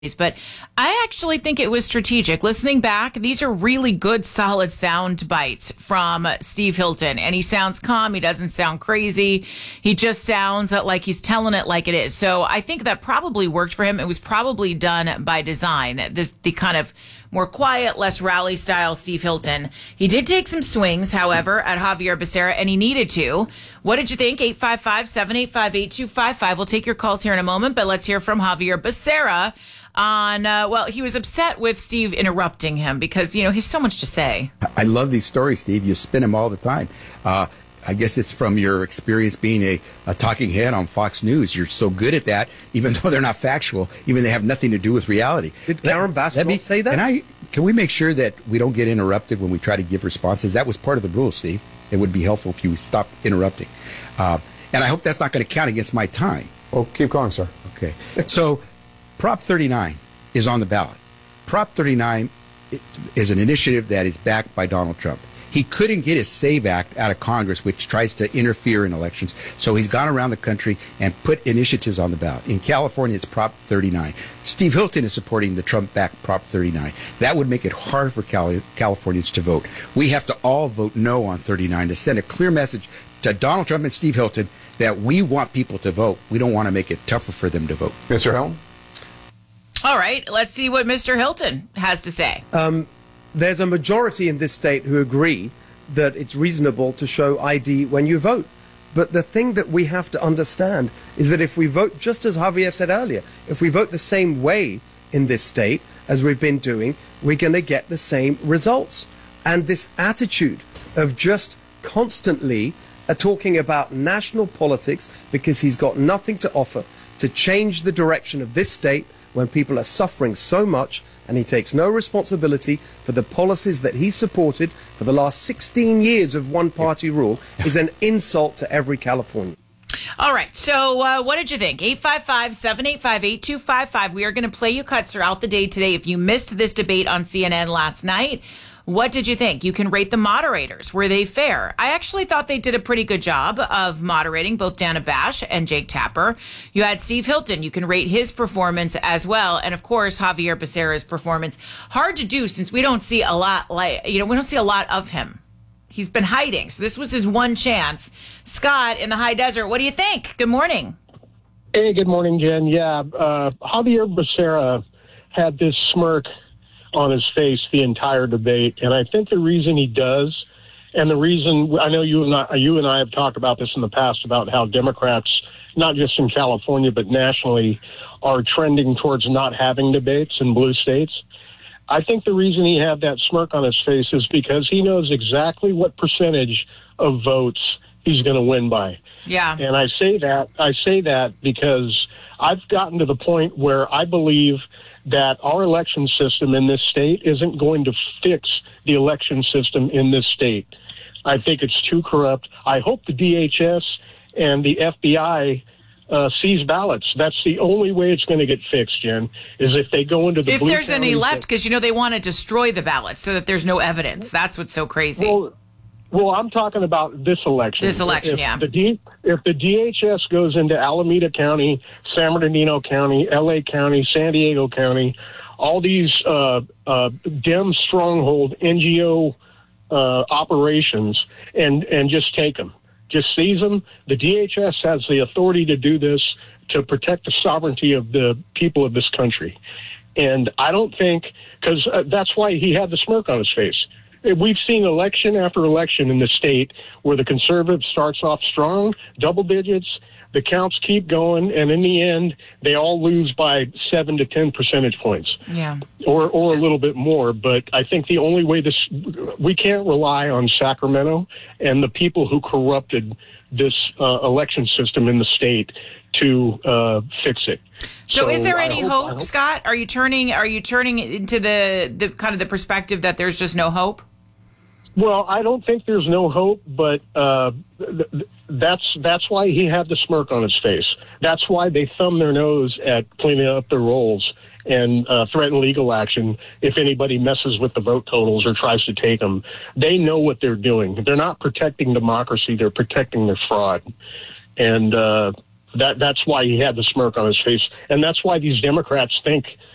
But I actually think it was strategic. Listening back, these are really good, solid sound bites from Steve Hilton. And he sounds calm. He doesn't sound crazy. He just sounds like he's telling it like it is. So I think that probably worked for him. It was probably done by design. The kind of more quiet, less rally style Steve Hilton. He did take some swings, however, at Javier Becerra, and he needed to. What did you think? 855-785-8255. We'll take your calls here in a moment, but let's hear from Javier Becerra on, he was upset with Steve interrupting him because, he has so much to say. I love these stories, Steve. You spin them all the time. I guess it's from your experience being a talking head on Fox News. You're so good at that, even though they're not factual, even they have nothing to do with reality. Did Karen Bass say that? Can we make sure that we don't get interrupted when we try to give responses? That was part of the rule, Steve. It would be helpful if you stop interrupting. And I hope that's not going to count against my time. Well, keep going, sir. Okay. So Prop 39 is on the ballot. Prop 39 is an initiative that is backed by Donald Trump. He couldn't get his SAVE Act out of Congress, which tries to interfere in elections. So he's gone around the country and put initiatives on the ballot. In California, it's Prop 39. Steve Hilton is supporting the Trump-backed Prop 39. That would make it hard for Californians to vote. We have to all vote no on 39 to send a clear message to Donald Trump and Steve Hilton that we want people to vote. We don't want to make it tougher for them to vote. Mr. Hilton? All right, let's see what Mr. Hilton has to say. There's a majority in this state who agree that it's reasonable to show ID when you vote. But the thing that we have to understand is that if we vote, just as Javier said earlier, if we vote the same way in this state as we've been doing, we're going to get the same results. And this attitude of just constantly talking about national politics because he's got nothing to offer to change the direction of this state when people are suffering so much, and he takes no responsibility for the policies that he supported for the last 16 years of one-party rule, is an insult to every Californian. All right, so what did you think? 855-785-8255. We are going to play you cuts throughout the day today. If you missed this debate on CNN last night, what did you think? You can rate the moderators. Were they fair? I actually thought they did a pretty good job of moderating, both Dana Bash and Jake Tapper. You had Steve Hilton. You can rate his performance as well. And of course, Javier Becerra's performance. Hard to do since we don't see a lot we don't see a lot of him. He's been hiding. So this was his one chance. Scott in the high desert, what do you think? Good morning. Hey, good morning, Jen. Yeah, Javier Becerra had this smirk on his face the entire debate. And I think the reason he does, and the reason, I know you and I have talked about this in the past about how Democrats, not just in California, but nationally, are trending towards not having debates in blue states. I think the reason he had that smirk on his face is because he knows exactly what percentage of votes he's going to win by. Yeah. And I say that because I've gotten to the point where I believe that our election system in this state isn't going to fix the election system in this state. I think it's too corrupt. I hope the DHS and the FBI seize ballots. That's the only way it's going to get fixed, Jen, is if they go into the blue there's any left, because, they want to destroy the ballots so that there's no evidence. That's what's so crazy. Well, I'm talking about this election. If the DHS goes into Alameda County, San Bernardino County, LA County, San Diego County, all these Dem stronghold NGO operations, and just take them, just seize them. The DHS has the authority to do this to protect the sovereignty of the people of this country. And I don't think, because that's why he had the smirk on his face. We've seen election after election in the state where the conservative starts off strong, double digits, the counts keep going, and in the end, they all lose by 7 to 10 percentage points. Yeah. Or a little bit more. But I think the only way we can't rely on Sacramento and the people who corrupted this election system in the state to fix it. So is there any hope, Scott? Are you turning into the kind of the perspective that there's just no hope? Well, I don't think there's no hope, but that's why he had the smirk on his face. That's why they thumb their nose at cleaning up their rolls and threaten legal action if anybody messes with the vote totals or tries to take them. They know what they're doing. They're not protecting democracy. They're protecting their fraud. And that's why he had the smirk on his face. And that's why these Democrats think